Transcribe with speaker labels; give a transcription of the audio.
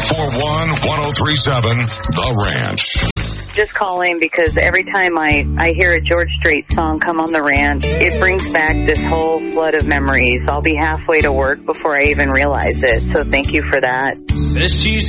Speaker 1: 1041-1037, The Ranch.
Speaker 2: Just calling because every time I hear a George Strait song come on the ranch, it brings back this whole flood of memories. I'll be halfway to work before I even realize it. So thank you for that.
Speaker 3: Says she's